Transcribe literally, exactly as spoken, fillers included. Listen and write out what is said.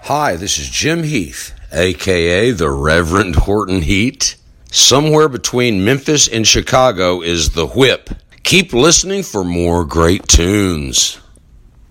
Hi, this is Jim Heath, a k a the Reverend Horton Heat. Somewhere between Memphis and Chicago is The Whip. Keep listening for more great tunes.